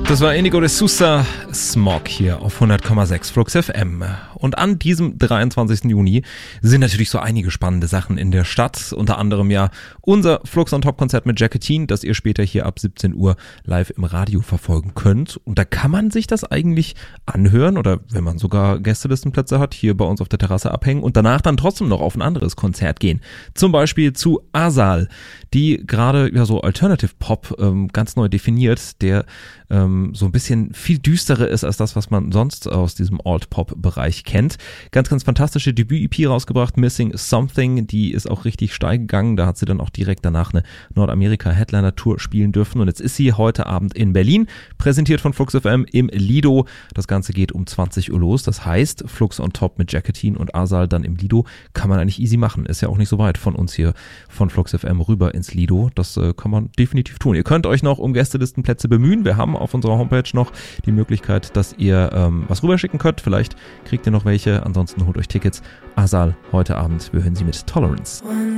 Das war Inigo de Souza, Smog hier auf 100,6 Flux FM. Und an diesem 23. Juni sind natürlich so einige spannende Sachen in der Stadt. Unter anderem ja unser Flux on Top Konzert mit Jacqueline, das ihr später hier ab 17 Uhr live im Radio verfolgen könnt. Und da kann man sich das eigentlich anhören oder wenn man sogar Gästelistenplätze hat, hier bei uns auf der Terrasse abhängen und danach dann trotzdem noch auf ein anderes Konzert gehen. Zum Beispiel zu Asal, die gerade ja so Alternative Pop ganz neu definiert, der so ein bisschen viel düsterer ist als das, was man sonst aus diesem Alt-Pop-Bereich kennt. Ganz, ganz fantastische Debüt-EP rausgebracht, Missing Something, die ist auch richtig steil gegangen, da hat sie dann auch direkt danach eine Nordamerika-Headliner-Tour spielen dürfen und jetzt ist sie heute Abend in Berlin, präsentiert von Flux FM im Lido. Das Ganze geht um 20 Uhr los, das heißt, Flux on Top mit Jacqueline und Asal dann im Lido kann man eigentlich easy machen, ist ja auch nicht so weit von uns hier von Flux FM rüber ins Lido, das kann man definitiv tun. Ihr könnt euch noch um Gästelistenplätze bemühen, wir haben auf unserer Homepage noch die Möglichkeit, dass ihr was rüberschicken könnt. Vielleicht kriegt ihr noch welche. Ansonsten holt euch Tickets. Asal heute Abend. Wir hören sie mit Tolerance.